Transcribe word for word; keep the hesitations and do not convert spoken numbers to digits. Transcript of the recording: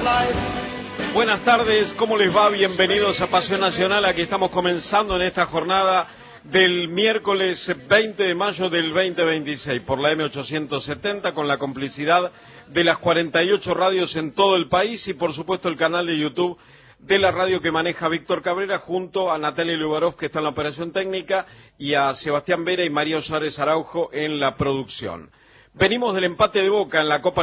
Buenas tardes, ¿cómo les va? Bienvenidos a Pasión Nacional. Aquí estamos comenzando en esta jornada del miércoles veinte de mayo del veinte veintiséis por la eme ochocientos setenta, con la complicidad de las cuarenta y ocho radios en todo el país y por supuesto el canal de YouTube de la radio que maneja Víctor Cabrera, junto a Natalia Lubarov, que está en la operación técnica, y a Sebastián Vera y María Suárez Araujo en la producción. Venimos del empate de Boca en la Copa